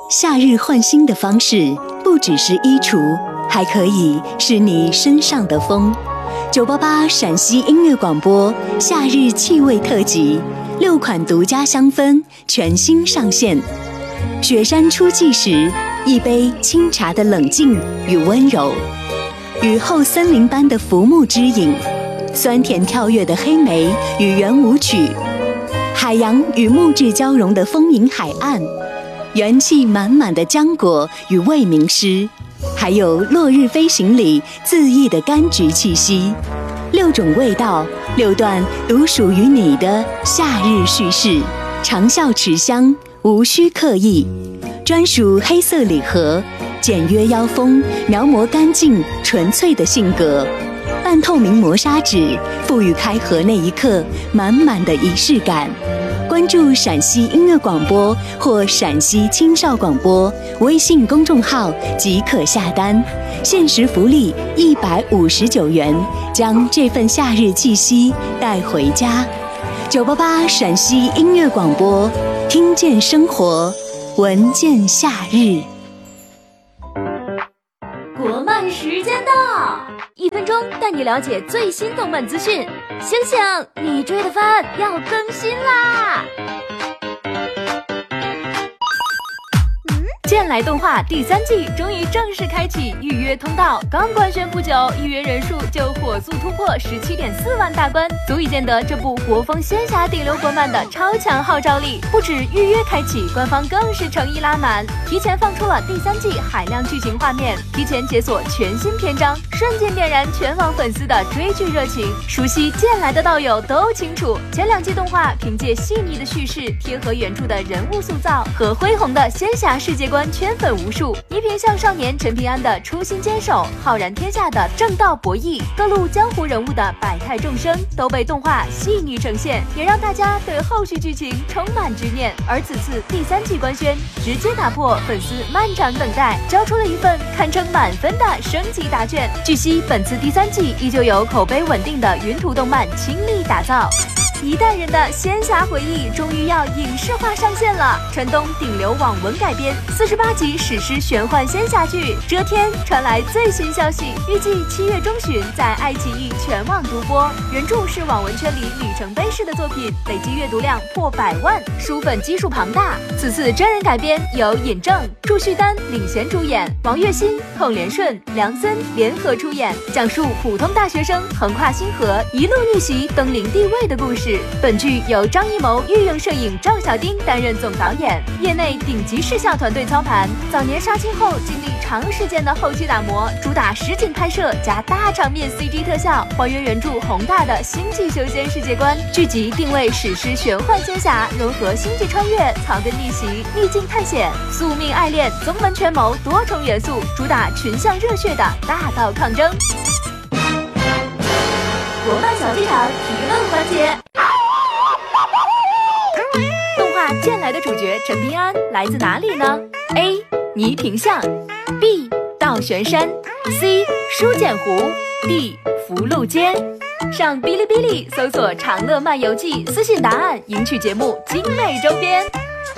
夏日换新的方式不只是衣橱，还可以是你身上的风。988陕西音乐广播夏日气味特辑，6款独家香氛全新上线。雪山初霁时，一杯清茶的冷静与温柔；雨后森林般的浮木之影，酸甜跳跃的黑莓与圆舞曲，海洋与木质交融的丰盈海岸，元气满满的浆果与未名诗，还有落日飞行里恣意的柑橘气息。6种味道，6段独属于你的夏日叙事，长效持香，无需刻意。专属黑色礼盒，简约腰封，描摹干净纯粹的性格。半透明磨砂纸，赋予开盒那一刻满满的仪式感。关注陕西音乐广播或陕西青少广播微信公众号即可下单，限时福利159元，将这份夏日气息带回家。988陕西音乐广播，听见生活，闻见夏日。 国漫时间到，1分钟带你了解最新动漫资讯。醒醒，你追的番要更新啦！剑来动画第3季终于正式开启预约通道，刚官宣不久，预约人数就火速突破17.4万大关，足以见得这部国风仙侠顶流国漫的超强号召力。不止预约开启，官方更是诚意拉满，提前放出了第3季海量剧情画面，提前解锁全新篇章，瞬间点燃全网粉丝的追剧热情。熟悉剑来的道友都清楚，前2季动画凭借细腻的叙事、贴合原著的人物塑造和恢宏的仙侠世界观圈粉无数。倪萍向少年陈平安的初心坚守，浩然天下的正道博弈，各路江湖人物的百态众生都被动画细腻呈现，也让大家对后续剧情充满执念。而此次第3季官宣，直接打破粉丝漫长等待，交出了一份堪称满分的升级答卷。据悉，本次第3季依旧由口碑稳定的云图动漫倾力打造。一代人的仙侠回忆终于要影视化上线了！陈东顶流网文改编48集史诗玄幻仙侠剧《遮天》传来最新消息，预计7月中旬在爱奇艺全网独播。原著是网文圈里里程碑式的作品，累计阅读量破100万，书粉基数庞大。此次真人改编由尹正、祝绪丹领衔主演，王栎鑫、孔连顺、梁森联合出演，讲述普通大学生横跨星河，一路逆袭登临地位的故事。本剧由张艺谋御用摄影赵小丁担任总导演，业内顶级视效团队操盘。早年杀青后经历长时间的后期打磨，主打实景拍摄加大场面 CG 特效，还原原著宏大的星际修仙世界观。剧集定位史诗玄幻仙侠，融合星际穿越、草根逆袭、秘境探险、宿命爱恋、宗门权谋多重元素，主打群像热血的大道抗争。国漫小剧场提问环节。动画《剑来》的主角陈平安来自哪里呢？ A. 倪萍巷， B. 倒悬山， C. 书简湖， D. 福禄街。上哔哩哔哩搜索长乐漫游记，私信答案赢取节目精美周边。